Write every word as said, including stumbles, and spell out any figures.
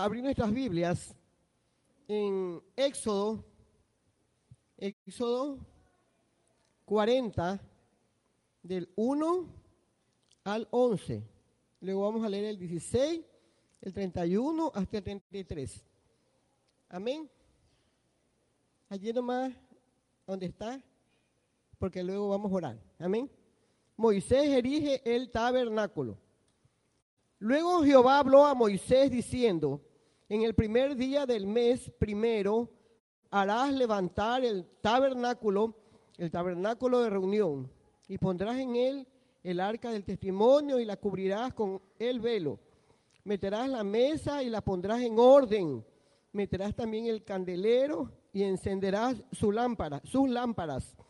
abrir nuestras Biblias en Éxodo, Éxodo cuarenta, del uno al once. Luego vamos a leer el dieciséis, el treinta y uno hasta el treinta y tres. Amén. Allí nomás, donde está, porque luego vamos a orar. Amén. Moisés erige el tabernáculo. Luego Jehová habló a Moisés diciendo: en el primer día del mes primero harás levantar el tabernáculo, el tabernáculo de reunión, y pondrás en él el arca del testimonio y la cubrirás con el velo. Meterás la mesa y la pondrás en orden. Meterás también el candelero y encenderás su lámpara, sus lámparas.